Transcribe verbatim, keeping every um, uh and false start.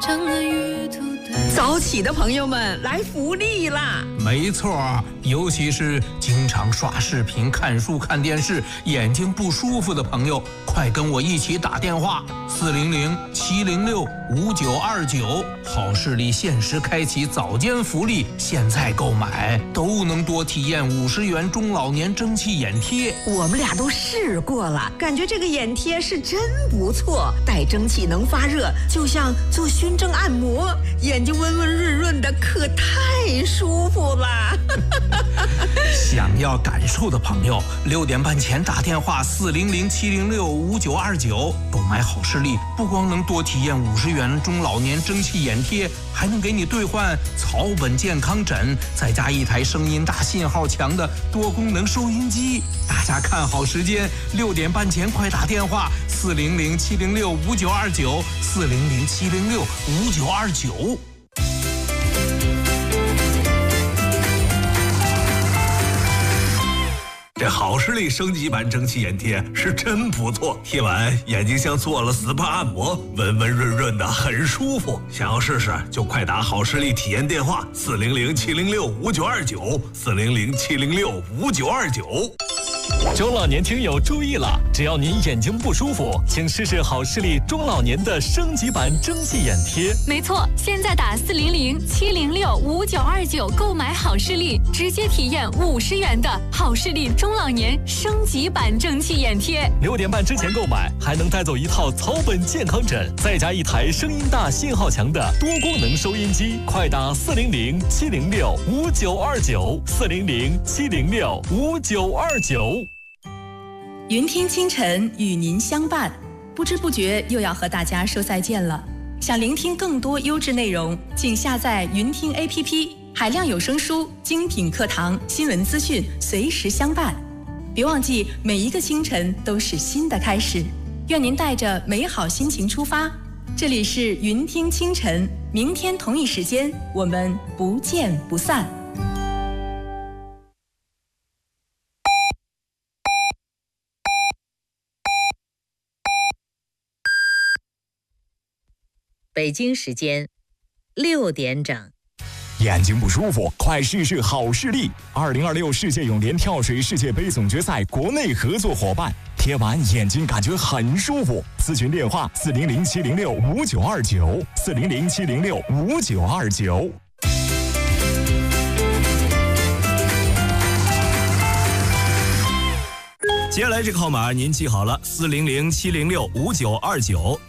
像那鱼肚的。 早起的朋友们来福利啦！ 没错，尤其是经常刷视频、看书、看电视，眼睛不舒服的朋友，快跟我一起打电话：四零零七零六五九二九，好视力限时开启早间福利，现在购买都能多体验五十元中老年蒸汽眼贴。 我们俩都试过了，感觉这个眼贴是真不错，带蒸汽能发热，就像做熏蒸按摩，眼睛温温润润的，可太舒服啦！ 想要感受的朋友，六点半前打电话四零零七零六五九二九购买好视力，不光能多体验五十元中老年蒸汽眼贴，还能给你兑换草本健康枕，再加一台声音大、信号强的多功能收音机。大家看好时间，六点半前快打电话四零零七零六五九二九四零零七零六五九二九。 这好视力升级版蒸汽眼贴是真不错，贴完眼睛像做了 S P A 按摩，温温润润的，很舒服。想要试试就快打好视力体验电话四零零七零六五九二九四零零七零六五九二九。 中老年听友注意了，只要您眼睛不舒服，请试试好视力中老年的升级版蒸汽眼贴。 没错，现在打四零零七零六五九二九购买好视力，直接体验五十元的好视力中老年升级版蒸汽眼贴。 六点半之前购买，还能带走一套草本健康枕，再加一台声音大、信号强的多功能收音机。快打四零零七零六五九二九四零零七零六五九二九。 云听清晨与您相伴，不知不觉又要和大家说再见了。想聆听更多优质内容，请下载云听 A P P， 海量有声书、精品课堂、新闻资讯随时相伴。别忘记，每一个清晨都是新的开始。愿您带着美好心情出发。这里是云听清晨，明天同一时间我们不见不散。 北京时间六点整。 眼睛不舒服，快试试好视力。二零二六世界泳联跳水世界杯总决赛国内合作伙伴，贴完眼睛感觉很舒服。咨询电话四零零七零六五九二九四零零七零六五九二九。 接下来这个号码您记好了，四零零七零六五九二九。